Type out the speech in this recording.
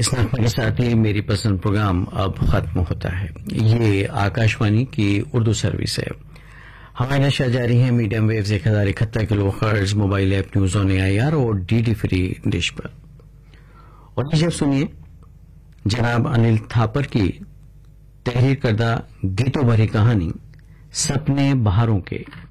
इस नगमे के साथ ही मेरी पसंद प्रोग्राम अब खत्म होता है। ये आकाशवाणी की उर्दू सर्विस है। हमारे नशा जारी है medium waves 1071 kilohertz, mobile app news on AIR और DD फ्री डिश पर। और नीचे सुनिए जनाब अनिल थापर की तहरीर करदा गीतों भरी कहानी सपने बहारों के।